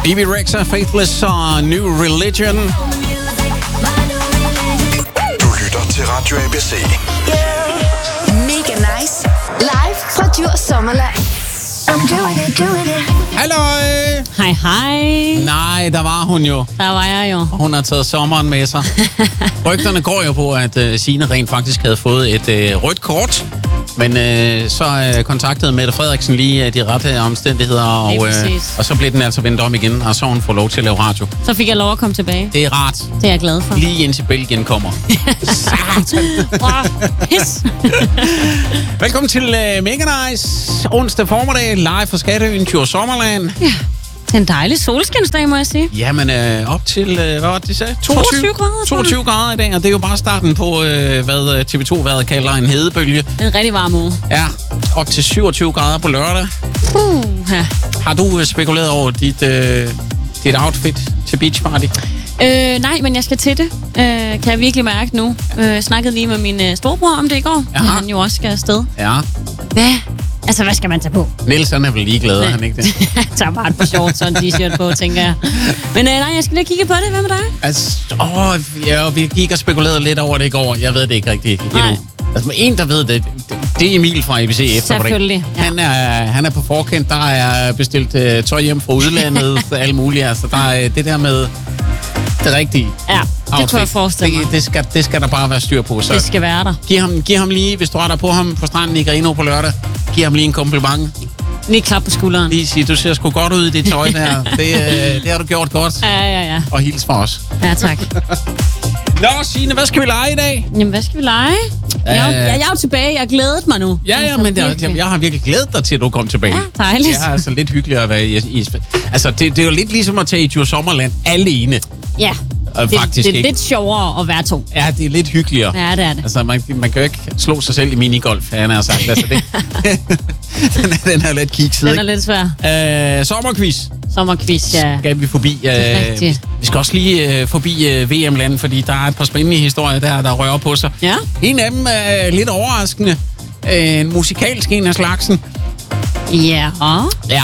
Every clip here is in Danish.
Bebe Rexha, Faithless og New Religion. Du lytter til Radio ABC. Mega nice. Live fra Djurs Sommerland. I'm doing it. Halløj! Hej. Nej, der var hun jo. Der var jeg jo. Hun har taget sommeren med sig. Rygterne går jo på, at Signe rent faktisk havde fået et rødt kort. Men så kontaktede Mette Frederiksen lige de rette omstændigheder, og så blev den altså vendt om igen, og så hun får lov til at lave radio. Så fik jeg lov at komme tilbage. Det er rart. Det er jeg glad for. Lige indtil Belgien kommer. Pis. Velkommen til Mega Nice. Onsdag formiddag, live fra Skatteøen, Djurs Sommerland. Ja, det er en dejlig solskinsdag, må jeg sige. Jamen, op til, hvad var det, de sagde? 22 grader. 22 grader i dag, og det er jo bare starten på, hvad TV2 kalder en hedebølge. En rigtig varm uge. Ja, op til 27 grader på lørdag. Ja. Har du spekuleret over dit outfit til beach party? Nej, men jeg skal til det. Kan jeg virkelig mærke nu. Snakkede lige med min storebror om det i går. Aha. Han jo også skal afsted. Ja. Hvad skal man tage på? Niels, han er vel ligeglad, han ikke det? Jeg tager bare et par shorts og en t-shirt på, tænker jeg. Men nej, jeg skal lige kigge på det. Hvad med dig? Altså, vi gik og spekulerede lidt over det i går. Jeg ved det ikke rigtigt endnu. Altså, en, der ved det er Emil fra ABC Eftermiddag. Selvfølgelig, ja. Han er på forkant. Der er bestilt tøj hjem fra udlandet, alt muligt. Altså, der er det der med det rigtige. Ja, det kunne jeg forestille mig. Det skal der bare være styr på. Så det skal være der. Giv ham lige, hvis du retter på ham på stranden i Grenaa på lørdag, giv ham lige en kompliment. Lige klap på skulderen. Lige sige, du ser sgu godt ud i det tøj der. Det har du gjort godt. Ja. Og hils fra os. Ja, tak. Nå, Signe, hvad skal vi lege i dag? Jamen, hvad skal vi lege? Jeg er jo tilbage. Jeg har glædet mig nu. Ja, men jeg har virkelig glædet dig til, at du kom tilbage. Ja, dejligt. Det er altså lidt hyggeligt at være i altså, det er jo lidt ligesom at tage i Djurs Sommerland alene. Ja, faktisk det er lidt sjovere at være to. Ja, det er lidt hyggeligere. Ja, det er det. Altså, man kan jo ikke slå sig selv i minigolf, han har sagt. Altså, den er lidt kikset. Den er lidt svær. Sommerquiz, ja. Skal vi forbi. Vi skal også lige forbi VM-land, fordi der er et par spændende historier der rører på sig. Ja. En af dem er lidt overraskende. En musikalsk en af slagsen. Ja. Ja.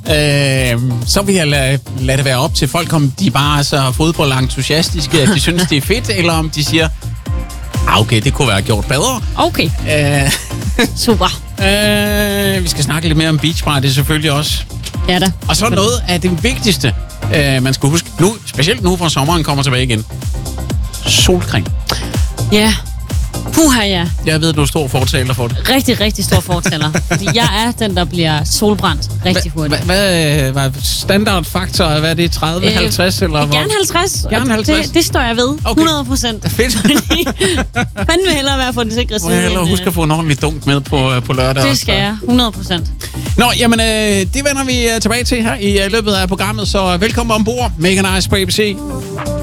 Så vil jeg lade det være op til folk, om de bare er så fodboldentusiastiske, at de synes, det er fedt, eller om de siger, okay, det kunne være gjort bedre. Okay. Super. Vi skal snakke lidt mere om beach party selvfølgelig også. Ja da. Og så noget af det vigtigste, man skal huske, nu, specielt nu, hvor sommeren kommer tilbage igen. Solcreme. Ja. Puha, ja. Jeg ved, du er stor fortaler for det. Rigtig, rigtig stor fortaler. Fordi jeg er den, der bliver solbrændt rigtig hurtigt. Hvad standardfaktor? Hvad er det? 30, 50? Eller gerne 50. Gerne 50? Det står jeg ved. Okay. 100%. Fedt. Fanden vil hellere være på den sikre side. Må jeg hellere huske at få en ordentlig dunk med på lørdag. Det skal jeg. 100%. Nå, jamen, det vender vi tilbage til her i løbet af programmet. Så velkommen ombord. Mega Nice på ABC.